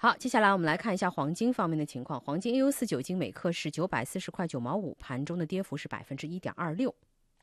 好，接下来我们来看一下黄金方面的情况。黄金 AU4 金每克是940块9毛5，盘中的跌幅是1.26%。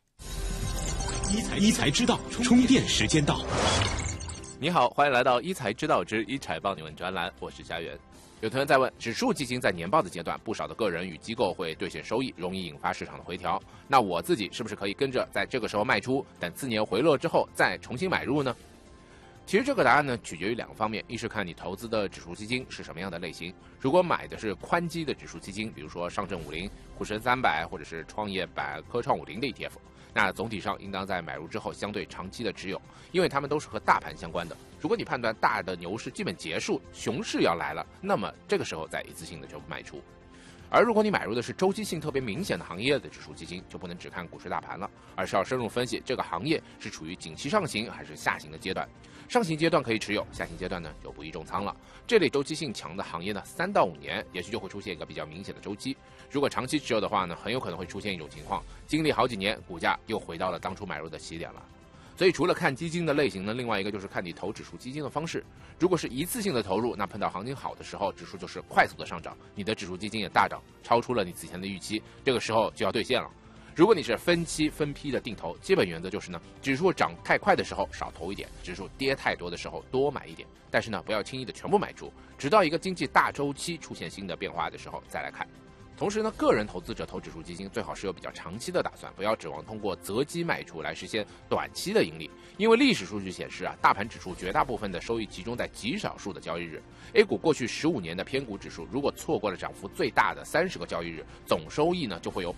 一财知道，充电时间到。 你好，欢迎来到一财知道之一财帮你问专栏，我是佳媛。有同学在问，指数基金在年报的阶段，不少的个人与机构会兑现收益，容易引发市场的回调。那我自己是不是可以跟着在这个时候卖出，等次年回落之后再重新买入呢？其实这个答案呢，取决于两个方面，一是看你投资的指数基金是什么样的类型。如果买的是宽基的指数基金，比如说上证50、沪深300或者是创业板、科创50的 ETF， 那总体上应当在买入之后相对长期的持有，因为它们都是和大盘相关的。如果你判断大的牛市基本结束，熊市要来了，那么这个时候再一次性的就卖出。而如果你买入的是周期性特别明显的行业的指数基金，就不能只看股市大盘了，而是要深入分析这个行业是处于景气上行还是下行的阶段。上行阶段可以持有，下行阶段呢就不宜重仓了。这类周期性强的行业呢，3到5年也许就会出现一个比较明显的周期。如果长期持有的话呢，很有可能会出现一种情况，经历好几年，股价又回到了当初买入的起点了。所以除了看基金的类型呢，另外一个就是看你投指数基金的方式。如果是一次性的投入，那碰到行情好的时候，指数就是快速的上涨，你的指数基金也大涨，超出了你此前的预期，这个时候就要兑现了。如果你是分期分批的定投，基本原则就是呢，指数涨太快的时候少投一点，指数跌太多的时候多买一点，但是呢，不要轻易的全部买出，直到一个经济大周期出现新的变化的时候再来看。同时呢，个人投资者投指数基金最好是有比较长期的打算，不要指望通过择机卖出来实现短期的盈利。因为历史数据显示啊，大盘指数绝大部分的收益集中在极少数的交易日。A 股过去15年的偏股指数，如果错过了涨幅最大的30个交易日，总收益呢就会有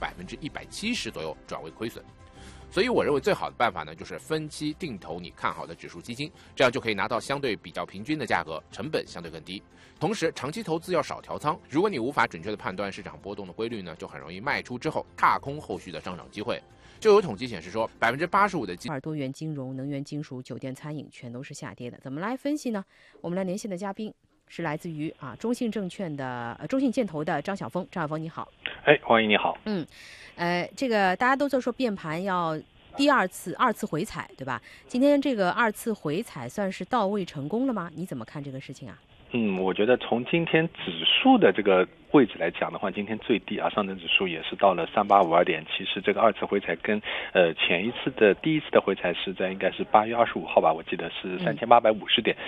170%左右转为亏损。所以我认为最好的办法呢，就是分期定投你看好的指数基金，这样就可以拿到相对比较平均的价格，成本相对更低。同时，长期投资要少调仓，如果你无法准确的判断市场波动的规律呢，就很容易卖出之后踏空后续的上涨机会。就有统计显示说，85%的多元金融、能源金属、酒店餐饮全都是下跌的。怎么来分析呢？我们来连线的嘉宾是来自于中信证券的中信建投的张晓峰。张晓峰你好。 欢迎你好。 这个大家都在说变盘要第二次回踩，对吧？今天这个2次回踩算是到位成功了吗？你怎么看这个事情啊？ 我觉得从今天指数的这个位置来讲的话，今天最低上证指数也是到了3852点。其实这个2次回踩跟前一次的第一次的回踩是在应该是8月25号吧，我记得是3850点。